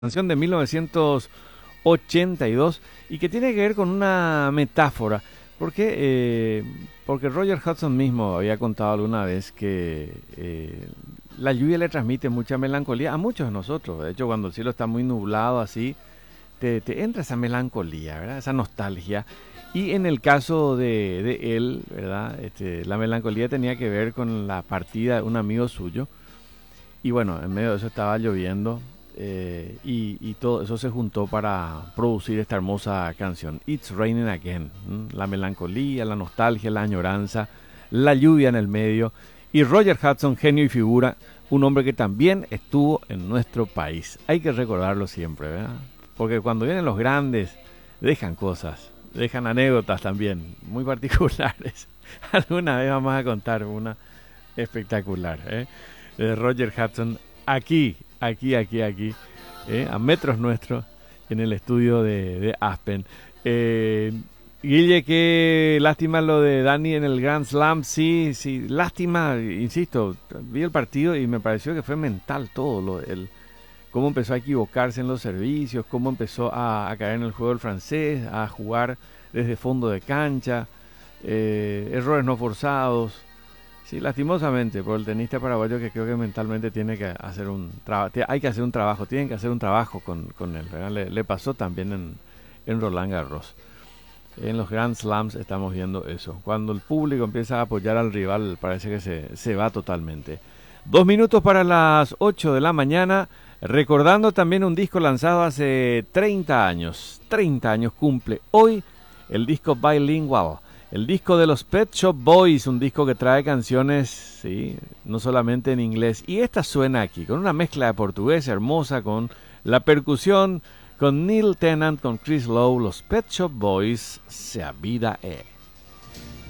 Canción de 1982 y que tiene que ver con una metáfora, porque Roger Hudson mismo había contado alguna vez que la lluvia le transmite mucha melancolía a muchos de nosotros. De hecho, cuando el cielo está muy nublado así, te entra esa melancolía, ¿verdad? Esa nostalgia. Y en el caso de él, ¿verdad? La melancolía tenía que ver con la partida de un amigo suyo. Y bueno, en medio de eso estaba lloviendo, y todo eso se juntó para producir esta hermosa canción, It's Raining Again. La melancolía, la nostalgia, la añoranza, la lluvia en el medio. Y Roger Hudson, genio y figura, un hombre que también estuvo en nuestro país. Hay que recordarlo siempre, ¿verdad? Porque cuando vienen los grandes, dejan cosas, dejan anécdotas también, muy particulares. Alguna vez vamos a contar una espectacular, ¿eh? De Roger Hudson, aquí, a metros nuestros, en el estudio de Aspen. Guille, qué lástima lo de Dani en el Grand Slam. Sí, sí, lástima, insisto, vi el partido y me pareció que fue mental todo, cómo empezó a equivocarse en los servicios, cómo empezó a caer en el juego del francés, a jugar desde fondo de cancha, errores no forzados. Sí, lastimosamente, por el tenista paraguayo, que creo que mentalmente tiene que hacer un trabajo, hay que hacer un trabajo, tienen que hacer un trabajo con él, ¿verdad? Le pasó también en Roland Garros. En los Grand Slams estamos viendo eso. Cuando el público empieza a apoyar al rival, parece que se va totalmente. 2 minutos para las 8 de la mañana, recordando también un disco lanzado hace 30 años. 30 años cumple hoy el disco Bilingual. El disco de los Pet Shop Boys, un disco que trae canciones, sí, no solamente en inglés. Y esta suena aquí, con una mezcla de portugués hermosa, con la percusión, con Neil Tennant, con Chris Lowe, los Pet Shop Boys, Se a Vida é.